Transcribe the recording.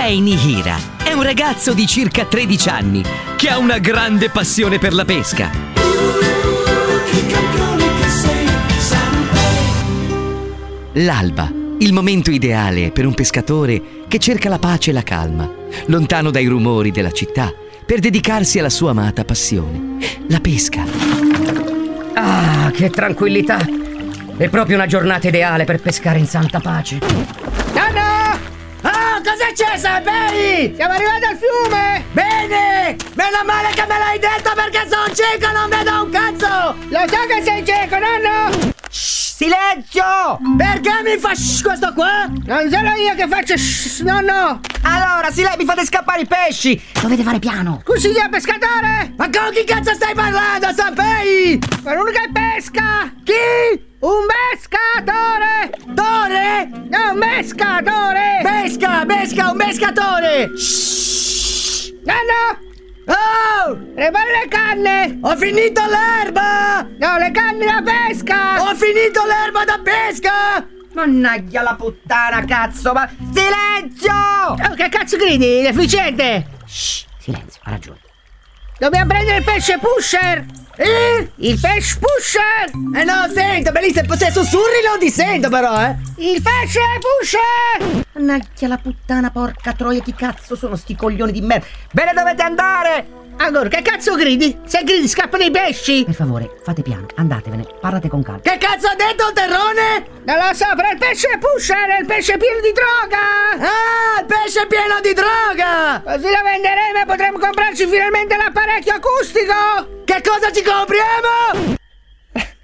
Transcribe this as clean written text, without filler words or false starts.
Kei Nihira è un ragazzo di circa 13 anni che ha una grande passione per la pesca. L'alba, il momento ideale per un pescatore che cerca la pace e la calma, lontano dai rumori della città, per dedicarsi alla sua amata passione, la pesca. Ah, che tranquillità! È proprio una giornata ideale per pescare in santa pace. Nonno! Oh, cosa c'è, Sanpei? Siamo arrivati al fiume! Bene! Meno male che me l'hai detto perché sono cieco, non vedo un cazzo! Lo so che sei cieco, nonno! Silenzio! Perché mi fa questo qua? Non sono io che faccio nonno! Allora, mi fate scappare i pesci! Dovete fare piano! Scusi, pescatore! Ma con chi cazzo stai parlando, Sanpei? Con uno che pesca! Chi? Un pescatore! Tore? No, un pescatore! Pesca, un pescatore! Shhh! Nonno! Oh! Prepara le canne! Ho finito l'erba! No, le canne da pesca! Ho finito l'erba da pesca! Mannaggia la puttana, cazzo, ma... Silenzio! Oh, che cazzo gridi, deficiente? Shh, silenzio, ha ragione. Dobbiamo prendere il pesce pusher! Il pesce pusher! No, sento, bellissimo, se sussurri non ti sento però, Il pesce pusher! Mannaggia la puttana, porca troia, chi cazzo sono sti coglioni di merda? Bene, dovete andare! Allora, che cazzo gridi? Se gridi scappano i pesci! Per favore, fate piano, andatevene, parlate con calma. Che cazzo ha detto il terrone? Non lo so, però il pesce pusher è il pesce pieno di droga! Ah, il pesce pieno di droga! Così lo venderemo e potremo comprarci finalmente l'apparecchio acustico! Che cosa ci compriamo?